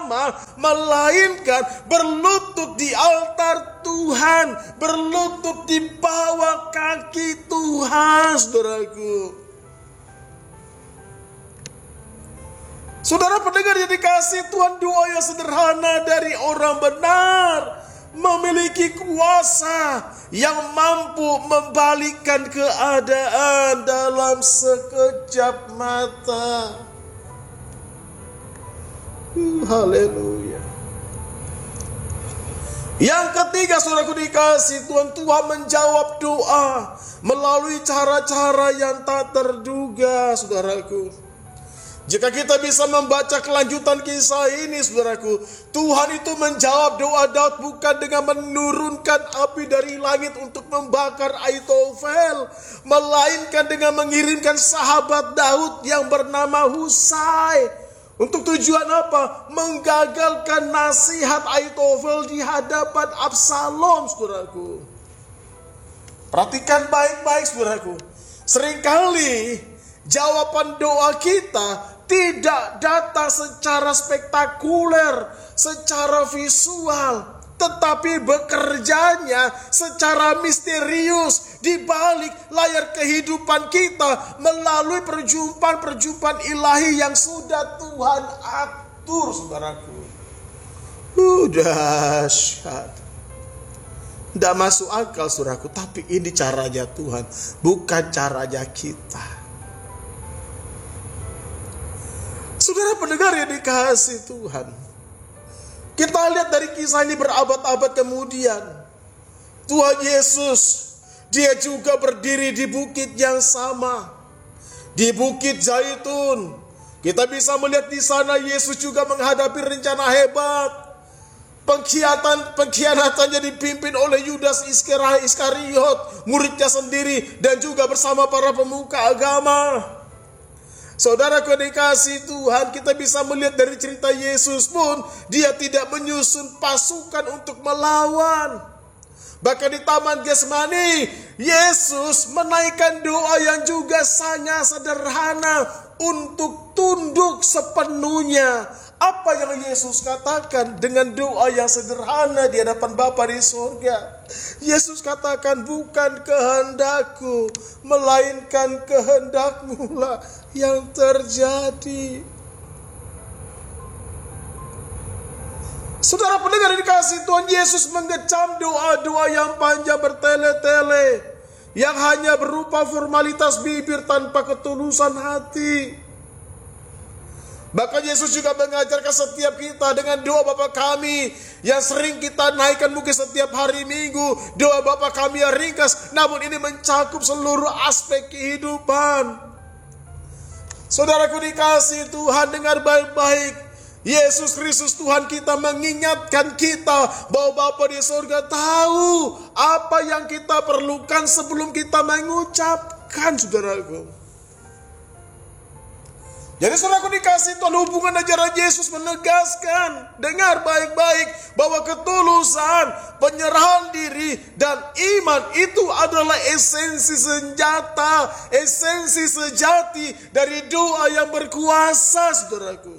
beramal, melainkan berlutut di altar Tuhan, berlutut di bawah kaki Tuhan, saudaraku. Saudara pendengar yang dikasihi Tuhan, doa yang sederhana dari orang benar memiliki kuasa yang mampu membalikkan keadaan dalam sekejap mata. Haleluya. Yang ketiga, saudaraku dikasihi Tuhan, Tuhan menjawab doa melalui cara-cara yang tak terduga, saudaraku. Jika kita bisa membaca kelanjutan kisah ini, saudaraku, Tuhan itu menjawab doa Daud bukan dengan menurunkan api dari langit untuk membakar Ahitofel, melainkan dengan mengirimkan sahabat Daud yang bernama Husai. Untuk tujuan apa? Menggagalkan nasihat Ahitofel di hadapan Absalom, saudaraku. Perhatikan baik-baik, saudaraku. Seringkali jawaban doa kita tidak datang secara spektakuler, secara visual, tetapi bekerjanya secara misterius di balik layar kehidupan kita melalui perjumpaan-perjumpaan ilahi yang sudah Tuhan atur, saudaraku. Dahsyat. Tidak masuk akal, saudaraku, tapi ini caranya Tuhan, bukan caranya kita. Saudara pendengar yang dikasihi Tuhan, kita lihat dari kisah ini berabad-abad kemudian, Tuhan Yesus, dia juga berdiri di bukit yang sama, di Bukit Zaitun. Kita bisa melihat di sana Yesus juga menghadapi rencana hebat. Pengkhianatannya dipimpin oleh Yudas Iskariot, muridnya sendiri, dan juga bersama para pemuka agama. Saudaraku yang dikasihi Tuhan, kita bisa melihat dari cerita Yesus pun, dia tidak menyusun pasukan untuk melawan. Bahkan di Taman Getsemani, Yesus menaikkan doa yang juga sangat sederhana untuk tunduk sepenuhnya. Apa yang Yesus katakan dengan doa yang sederhana di hadapan Bapa di surga? Yesus katakan, bukan kehendakku, melainkan kehendakmu lah yang terjadi. Saudara pendengar dikasihi Tuhan, Yesus mengecam doa-doa yang panjang bertele-tele, yang hanya berupa formalitas bibir tanpa ketulusan hati. Bahkan Yesus juga mengajarkan setiap kita dengan doa Bapa kami yang sering kita naikkan mungkin setiap hari Minggu. Doa Bapa kami yang ringkas, namun ini mencakup seluruh aspek kehidupan. Saudaraku dikasihi Tuhan, dengar baik-baik. Yesus Kristus Tuhan kita mengingatkan kita bahwa Bapa di surga tahu apa yang kita perlukan sebelum kita mengucapkan, saudaraku. Jadi saudaraku dikasihi Tuhan, hubungan ajaran Yesus menegaskan, dengar baik-baik, bahwa ketulusan, penyerahan diri, dan iman itu adalah esensi senjata, esensi sejati dari doa yang berkuasa, saudaraku.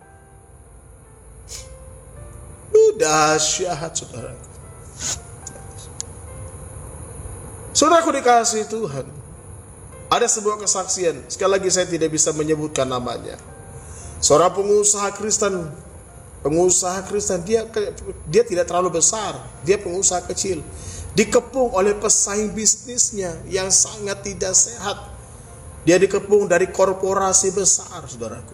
Dahsyat, saudaraku. Saudaraku dikasihi Tuhan, ada sebuah kesaksian, sekali lagi saya tidak bisa menyebutkan namanya. Seorang pengusaha Kristen, dia tidak terlalu besar, dia pengusaha kecil, dikepung oleh pesaing bisnisnya yang sangat tidak sehat. Dia dikepung dari korporasi besar, saudaraku.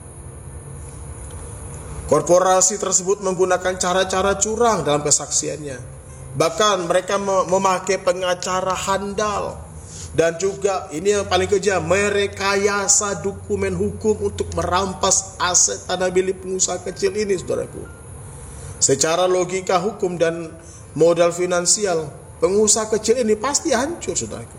Korporasi tersebut menggunakan cara-cara curang dalam kesaksiannya. Bahkan mereka memakai pengacara handal. Dan juga ini yang paling kejam, merekayasa dokumen hukum untuk merampas aset tanah milik pengusaha kecil ini, saudaraku. Secara logika hukum dan modal finansial, pengusaha kecil ini pasti hancur, saudaraku.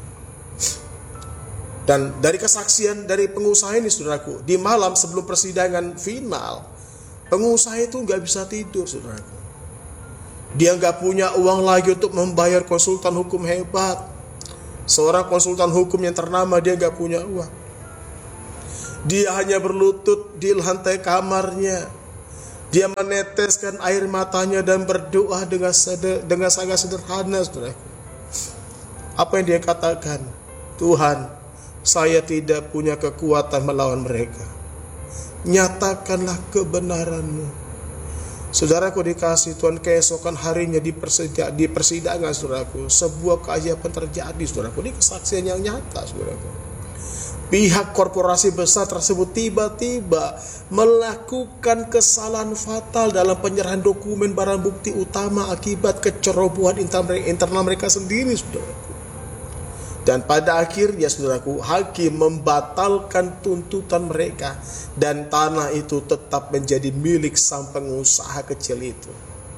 Dan dari kesaksian dari pengusaha ini, saudaraku, di malam sebelum persidangan final, pengusaha itu gak bisa tidur, saudaraku. Dia gak punya uang lagi untuk membayar konsultan hukum hebat. Seorang konsultan hukum yang ternama, dia gak punya uang. Dia hanya berlutut di lantai kamarnya. Dia meneteskan air matanya dan berdoa dengan sangat sederhana, saudaraku. Apa yang dia katakan? Tuhan, saya tidak punya kekuatan melawan mereka. Nyatakanlah kebenaran-Mu. Saudaraku dikasih Tuhan, keesokan harinya di persidangan, saudaraku, sebuah keajaiban terjadi, saudaraku. Ini kesaksian yang nyata, saudaraku. Pihak korporasi besar tersebut tiba-tiba melakukan kesalahan fatal dalam penyerahan dokumen barang bukti utama akibat kecerobohan internal mereka sendiri, saudaraku. Dan pada akhirnya, saudaraku, hakim membatalkan tuntutan mereka dan tanah itu tetap menjadi milik sang pengusaha kecil itu.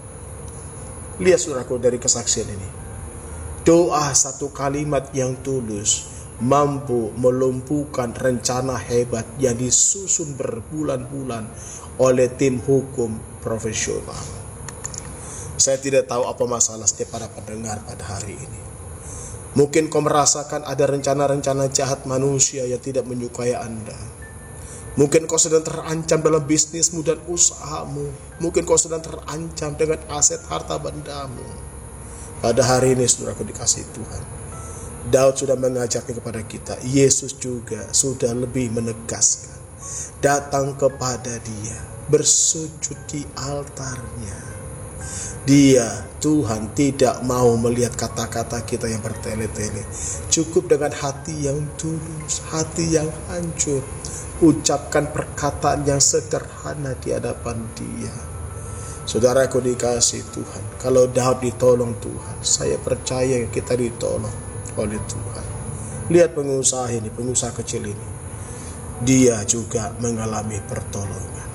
Lihat, saudaraku, dari kesaksian ini. Doa satu kalimat yang tulus mampu melumpuhkan rencana hebat yang disusun berbulan-bulan oleh tim hukum profesional. Saya tidak tahu apa masalah setiap para pendengar pada hari ini. Mungkin kau merasakan ada rencana-rencana jahat manusia yang tidak menyukai Anda. Mungkin kau sedang terancam dalam bisnismu dan usahamu. Mungkin kau sedang terancam dengan aset harta bendamu. Pada hari ini, saudaraku dikasihi Tuhan, Daud sudah mengajarkan kepada kita. Yesus juga sudah lebih menegaskan. Datang kepada Dia, bersujud di altarnya. Dia, Tuhan, tidak mau melihat kata-kata kita yang bertele-tele. Cukup dengan hati yang tulus, hati yang hancur. Ucapkan perkataan yang sederhana di hadapan Dia. Saudaraku dikasihi Tuhan, kalau Daud ditolong Tuhan, saya percaya kita ditolong oleh Tuhan. Lihat pengusaha ini, pengusaha kecil ini. Dia juga mengalami pertolongan.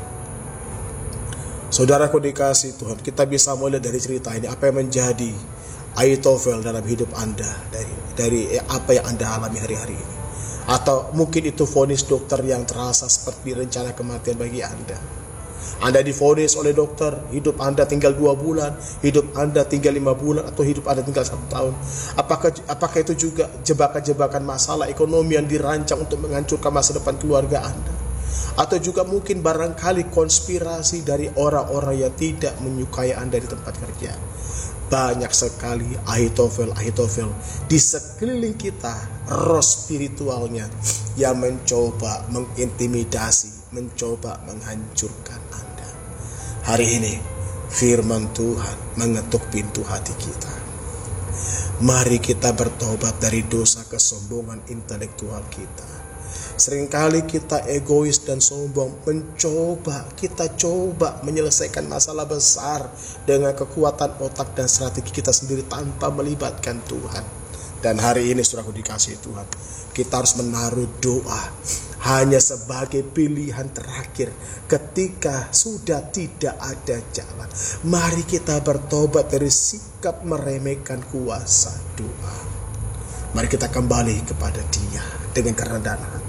Saudaraku dikasihi Tuhan, kita bisa melihat dari cerita ini apa yang menjadi Ahitofel dalam hidup Anda dari apa yang Anda alami hari-hari ini. Atau mungkin itu vonis dokter yang terasa seperti rencana kematian bagi Anda. Anda divonis oleh dokter, hidup Anda tinggal 2 bulan, hidup Anda tinggal 5 bulan, atau hidup Anda tinggal 1 tahun. Apakah itu juga jebakan-jebakan masalah ekonomi yang dirancang untuk menghancurkan masa depan keluarga Anda? Atau juga mungkin barangkali konspirasi dari orang-orang yang tidak menyukai Anda di tempat kerja. Banyak sekali Ahitofel di sekeliling kita, roh spiritualnya yang mencoba mengintimidasi, mencoba menghancurkan Anda. Hari ini firman Tuhan mengetuk pintu hati kita. Mari kita bertobat dari dosa kesombongan intelektual kita. Seringkali kita egois dan sombong, kita coba menyelesaikan masalah besar dengan kekuatan otak dan strategi kita sendiri tanpa melibatkan Tuhan. Dan hari ini, saudaraku dikasihi Tuhan, kita harus menaruh doa hanya sebagai pilihan terakhir ketika sudah tidak ada jalan. Mari kita bertobat dari sikap meremehkan kuasa doa. Mari kita kembali kepada Dia dengan kerendahan hati.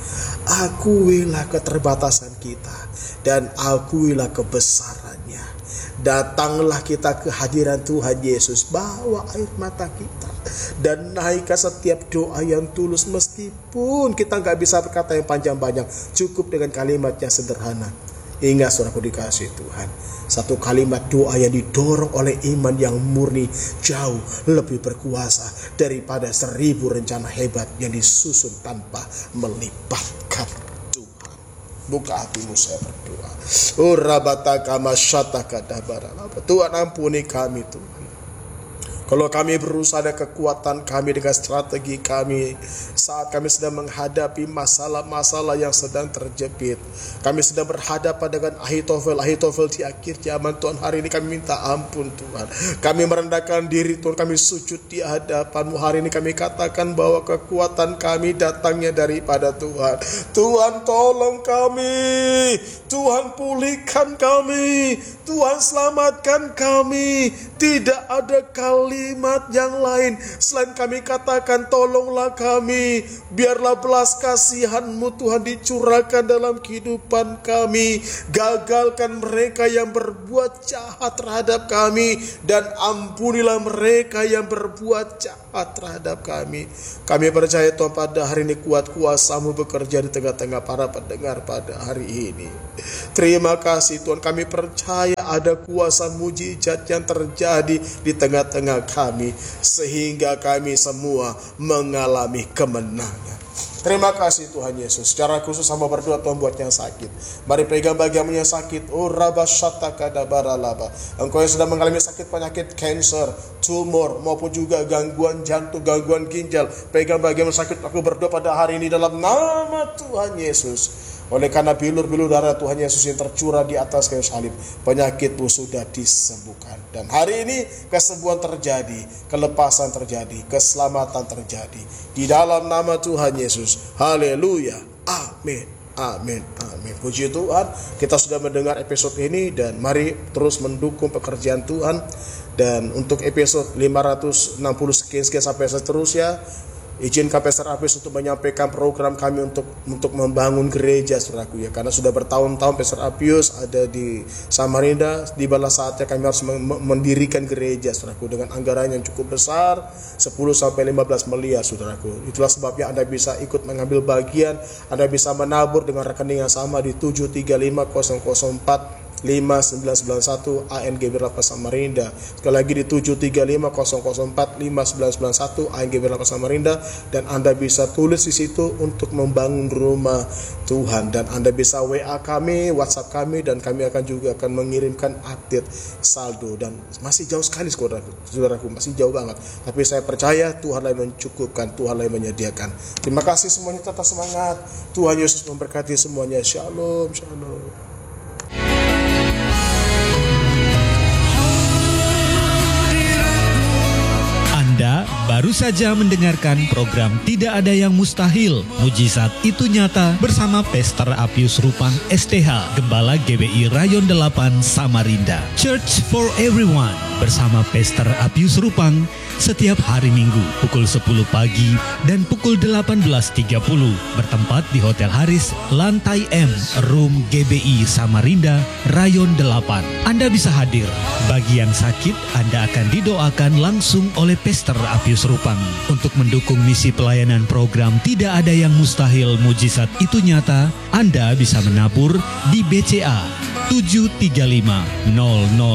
Akuilah keterbatasan kita dan akuilah kebesarannya. Datanglah kita ke hadiran Tuhan Yesus, bawa air mata kita dan naikkan setiap doa yang tulus, meskipun kita gak bisa berkata yang panjang-panjang, cukup dengan kalimat yang sederhana. Ingat, saudaraku dikasihi Tuhan, satu kalimat doa yang didorong oleh iman yang murni jauh lebih berkuasa daripada 1000 rencana hebat yang disusun tanpa melibatkan Tuhan. Buka hatimu, saya berdoa. Tuhan, ampuni kami Tuhan. Kalau kami berusaha dengan kekuatan kami, dengan strategi kami, saat kami sedang menghadapi masalah-masalah yang sedang terjepit, kami sedang berhadapan dengan Ahitofel di akhir zaman, Tuhan, hari ini kami minta ampun Tuhan. Kami merendahkan diri Tuhan, kami sujud di hadapan-Mu. Hari ini kami katakan bahwa kekuatan kami datangnya daripada Tuhan. Tuhan, tolong kami, Tuhan, pulihkan kami, Tuhan, selamatkan kami. Tidak ada kali kalimat yang lain selain kami katakan tolonglah kami, biarlah belas kasihan-Mu Tuhan dicurahkan dalam kehidupan kami, gagalkan mereka yang berbuat jahat terhadap kami, dan ampunilah mereka yang berbuat jahat terhadap kami. Kami percaya Tuhan pada hari ini kuat kuasa-Mu bekerja di tengah-tengah para pendengar pada hari ini. Terima kasih Tuhan, kami percaya ada kuasa mujizat yang terjadi di tengah-tengah kami, sehingga kami semua mengalami kemenangan. Terima kasih Tuhan Yesus. Secara khusus hamba berdoa Tuhan buat yang sakit. Mari pegang bagianmu yang sakit. Oh rabashatakadabaralaba. Engkau yang sedang mengalami sakit penyakit kanker, tumor, maupun juga gangguan jantung, gangguan ginjal. Pegang bagianmu sakit. Aku berdoa pada hari ini dalam nama Tuhan Yesus. Oleh karena bilur-bilur darah Tuhan Yesus yang tercurah di atas kayu salib, penyakitmu sudah disembuhkan. Dan hari ini kesembuhan terjadi, kelepasan terjadi, keselamatan terjadi. Di dalam nama Tuhan Yesus. Haleluya. Amin. Amin. Amin. Puji Tuhan, kita sudah mendengar episode ini dan mari terus mendukung pekerjaan Tuhan. Dan untuk episode 560 sekian sampai seterusnya, izinkan Pastor Apius untuk menyampaikan program kami untuk membangun gereja, saudaraku ya. Karena sudah bertahun-tahun Pastor Apius ada di Samarinda, di bala saatnya kami harus mendirikan gereja, saudaraku, dengan anggaran yang cukup besar, 10-15 miliar, saudaraku. Itulah sebabnya Anda bisa ikut mengambil bagian, Anda bisa menabur dengan rekening yang sama di 735004 5991 ANGB Lapa Samarinda. Sekali lagi di 735004 5991 ANGB Lapa Samarinda, dan Anda bisa tulis di situ untuk membangun rumah Tuhan, dan Anda bisa WA kami, WhatsApp kami, dan kami juga akan mengirimkan update saldo. Dan masih jauh sekali saudaraku, masih jauh banget, tapi saya percaya Tuhan yang mencukupkan, Tuhan yang menyediakan. Terima kasih semuanya, tetap semangat. Tuhan Yesus memberkati semuanya. Shalom, shalom. Anda baru saja mendengarkan program Tidak Ada Yang Mustahil, Mujizat Itu Nyata bersama Pastor Apius Rupang STH, Gembala GBI Rayon 8 Samarinda. Church for Everyone bersama Pastor Apius Rupang setiap hari Minggu pukul 10 pagi dan pukul 18.30 bertempat di Hotel Haris, Lantai M, Room GBI Samarinda, Rayon 8. Anda bisa hadir. Bagi yang sakit, Anda akan didoakan langsung oleh Pastor Apius Rupang. Untuk mendukung misi pelayanan program Tidak Ada Yang Mustahil, Mujizat Itu Nyata, Anda bisa menabur di BCA 735 004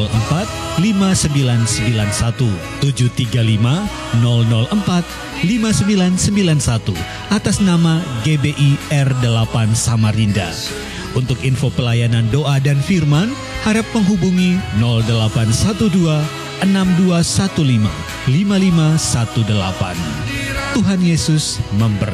5991 735 004 5991 atas nama GBI R8 Samarinda. Untuk info pelayanan doa dan firman, harap menghubungi 0812 6215 5518. Tuhan Yesus memberkati.